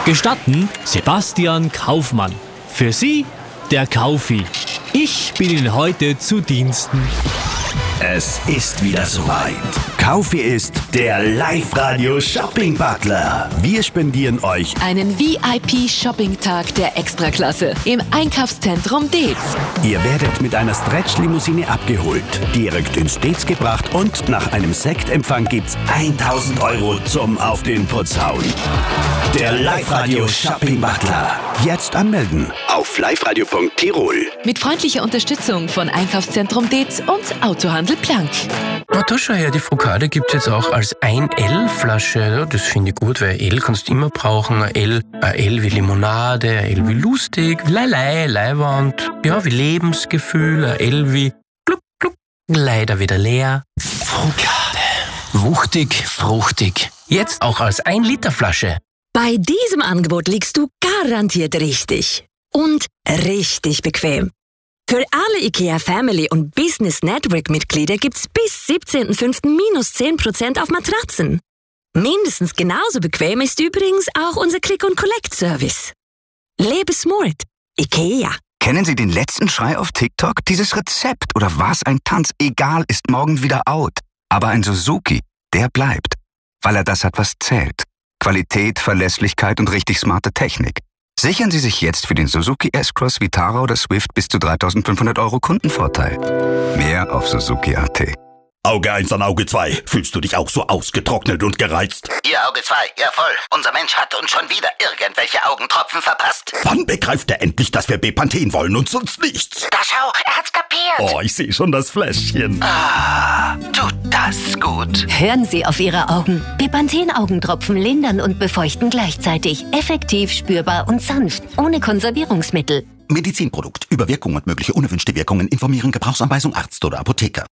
Gestatten, Sebastian Kaufmann. Für Sie der Kaufi. Ich bin Ihnen heute zu Diensten. Es ist wieder soweit. Kaufi ist der Live-Radio-Shopping-Butler. Wir spendieren euch einen VIP-Shopping-Tag der Extraklasse im Einkaufszentrum Deetz. Ihr werdet mit einer Stretch-Limousine abgeholt, direkt ins Deetz gebracht und nach einem Sektempfang gibt's 1.000 € zum Auf den Putz hauen. Der Live-Radio-Shopping-Butler. Jetzt anmelden auf liveradio.tirol. Mit freundlicher Unterstützung von Einkaufszentrum Deetz und Autohandel Plank. Oh, da schau her, die Frukade gibt's jetzt auch als 1L-Flasche. Ja, das finde ich gut, weil L kannst du immer brauchen. Ein L wie Limonade, ein L wie lustig, Leiwand, ja, wie Lebensgefühl, ein L wie gluck, gluck, leider wieder leer. Frukade. Wuchtig, fruchtig. Jetzt auch als 1-Liter-Flasche. Bei diesem Angebot liegst du garantiert richtig. Und richtig bequem. Für alle IKEA Family und Business Network Mitglieder gibt's bis 17.05. minus 10% auf Matratzen. Mindestens genauso bequem ist übrigens auch unser Click-and-Collect-Service. Lebe smart. IKEA. Kennen Sie den letzten Schrei auf TikTok? Dieses Rezept oder was ein Tanz, egal, ist morgen wieder out. Aber ein Suzuki, der bleibt. Weil er das hat, was zählt. Qualität, Verlässlichkeit und richtig smarte Technik. Sichern Sie sich jetzt für den Suzuki S-Cross, Vitara oder Swift bis zu 3.500 € Kundenvorteil. Mehr auf Suzuki.at. Auge 1 an Auge 2. Fühlst du dich auch so ausgetrocknet und gereizt? Ihr Auge 2, ja voll. Unser Mensch hat uns schon wieder irgendwelche Augentropfen verpasst. Wann begreift er endlich, dass wir Bepanthen wollen und sonst nichts? Da schau, er hat's kapiert. Oh, ich sehe schon das Fläschchen. Ah, tut das gut. Hören Sie auf Ihre Augen. Bepanthen-Augentropfen lindern und befeuchten gleichzeitig. Effektiv, spürbar und sanft. Ohne Konservierungsmittel. Medizinprodukt. Über Wirkung und mögliche unerwünschte Wirkungen informieren. Gebrauchsanweisung Arzt oder Apotheker.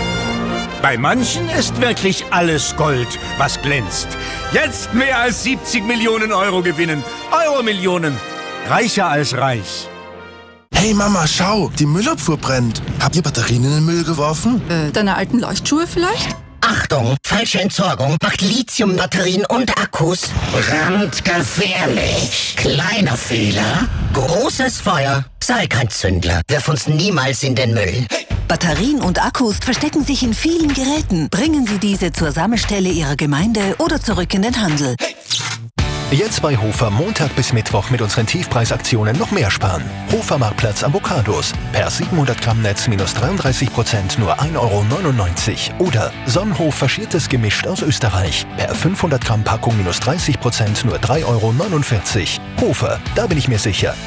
Bei manchen ist wirklich alles Gold, was glänzt. Jetzt mehr als 70 Millionen € gewinnen. Euro-Millionen. Reicher als reich. Hey Mama, schau, die Müllabfuhr brennt. Habt ihr Batterien in den Müll geworfen? Deine alten Leuchtschuhe vielleicht? Achtung, falsche Entsorgung macht Lithiumbatterien und Akkus brandgefährlich. Kleiner Fehler, großes Feuer. Sei kein Zündler, wirf uns niemals in den Müll. Batterien und Akkus verstecken sich in vielen Geräten. Bringen Sie diese zur Sammelstelle Ihrer Gemeinde oder zurück in den Handel. Jetzt bei Hofer Montag bis Mittwoch mit unseren Tiefpreisaktionen noch mehr sparen. Hofer Marktplatz Avocados. Per 700 Gramm Netz minus 33% nur 1,99 € Oder Sonnenhof faschiertes Gemisch aus Österreich. Per 500 Gramm Packung minus 30% nur 3,49 €. Hofer, da bin ich mir sicher.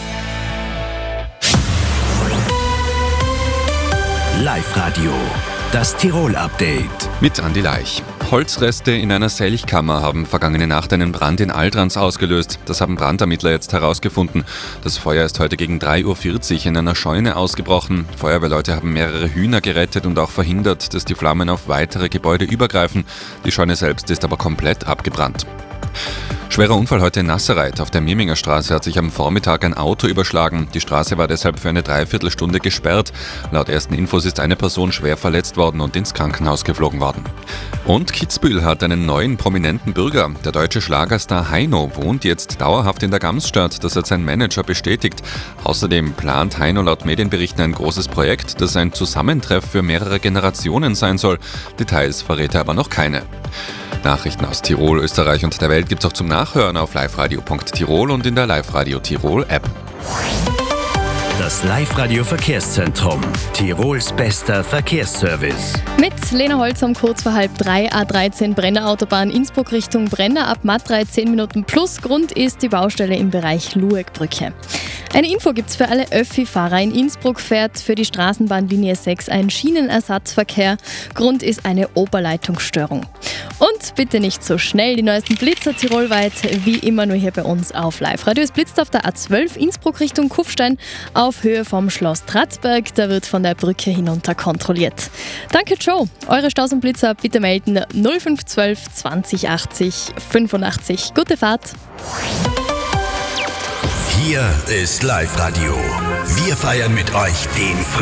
Live-Radio. Das Tirol-Update. Mit Andi Laich. Holzreste in einer Selchkammer haben vergangene Nacht einen Brand in Altrans ausgelöst. Das haben Brandermittler jetzt herausgefunden. Das Feuer ist heute gegen 3:40 Uhr in einer Scheune ausgebrochen. Feuerwehrleute haben mehrere Hühner gerettet und auch verhindert, dass die Flammen auf weitere Gebäude übergreifen. Die Scheune selbst ist aber komplett abgebrannt. Schwerer Unfall heute in Nassereit. Auf der Mirminger Straße hat sich am Vormittag ein Auto überschlagen. Die Straße war deshalb für eine Dreiviertelstunde gesperrt. Laut ersten Infos ist eine Person schwer verletzt worden und ins Krankenhaus geflogen worden. Und Kitzbühel hat einen neuen prominenten Bürger. Der deutsche Schlagerstar Heino wohnt jetzt dauerhaft in der Gamsstadt. Das hat sein Manager bestätigt. Außerdem plant Heino laut Medienberichten ein großes Projekt, das ein Zusammentreff für mehrere Generationen sein soll. Details verrät er aber noch keine. Nachrichten aus Tirol, Österreich und der Welt gibt's auch zum Nachhören auf liveradio.tirol und in der Live-Radio Tirol App. Das Live-Radio Verkehrszentrum. Tirols bester Verkehrsservice. Mit Lena Holz um kurz vor 2:30 A13 Brenner Autobahn Innsbruck Richtung Brenner ab Matrei 10 Minuten plus. Grund ist die Baustelle im Bereich Luegbrücke. Eine Info gibt's für alle Öffi-Fahrer. In Innsbruck fährt für die Straßenbahnlinie 6 ein Schienenersatzverkehr. Grund ist eine Oberleitungsstörung. Und bitte nicht so schnell, die neuesten Blitzer tirolweit, wie immer nur hier bei uns auf Live-Radio. Es blitzt auf der A12 Innsbruck Richtung Kufstein auf Höhe vom Schloss Tratzberg. Da wird von der Brücke hinunter kontrolliert. Danke Joe. Eure Staus und Blitzer bitte melden 0512 20 80 85. Gute Fahrt. Hier ist Live-Radio. Wir feiern mit euch den